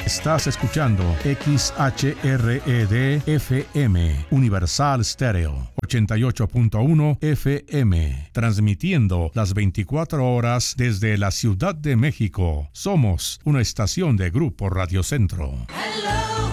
Estás escuchando XHRED-FM, Universal Stereo, 88.1 FM, transmitiendo las 24 horas desde la Ciudad de México. Somos una estación de Grupo Radio Centro. Hello.